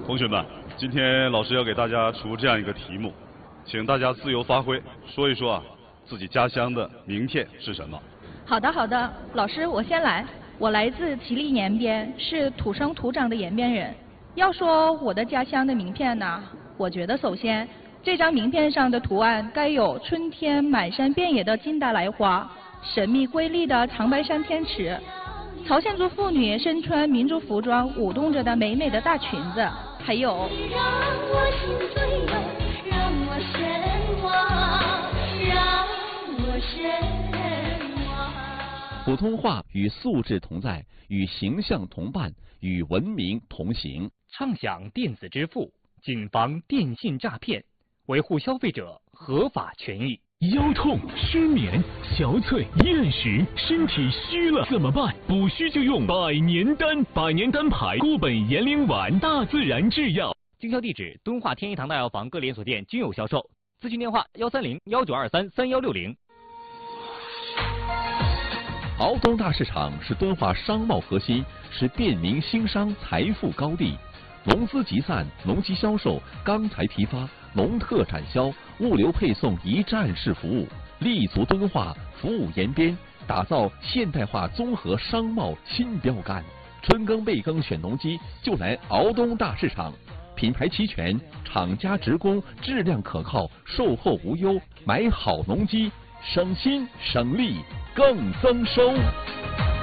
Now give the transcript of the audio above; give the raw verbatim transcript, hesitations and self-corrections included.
同学们，今天老师要给大家出这样一个题目，请大家自由发挥，说一说啊自己家乡的名片是什么。 好的好的，老师我先来。我来自吉林延边，是土生土长的延边人。要说我的家乡的名片呢，我觉得首先这张名片上的图案该有春天满山遍野的金达莱花，神秘瑰丽的长白山天池，朝鲜族妇女身穿民族服装舞动着的美美的大裙子，还有让我心醉了，让我神往，让我神往。 普通话与素质同在，与形象同伴，与文明同行。 畅享电子支付，谨防电信诈骗，维护消费者合法权益。 腰痛、失眠、小腿、厌食，身体虚了怎么办？补虚就用百年丹，百年丹牌固本延龄丸，大自然制药。 经销地址：敦化天一堂大药房各连锁店均有销售。咨询电话：幺三零幺九二三三幺六零。 敖东大市场是敦化商贸核心，是便民兴商财富高地。农资集散、农机销售、钢材批发、农特展销、物流配送一站式服务，立足敦化，服务延边，打造现代化综合商贸新标杆。春耕备耕选农机就来敖东大市场，品牌齐全，厂家直供，质量可靠，售后无忧，买好农机省心省力更增收。